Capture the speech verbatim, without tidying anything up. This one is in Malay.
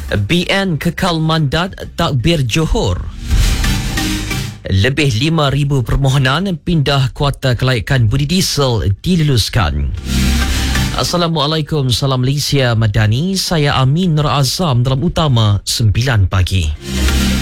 B N kekal mandat takbir Johor. Lebih lima ribu permohonan pindah kuota kelayakan budi diesel diluluskan. Assalamualaikum, salam Malaysia Madani. Saya Amin Nur Azam dalam Utama sembilan pagi.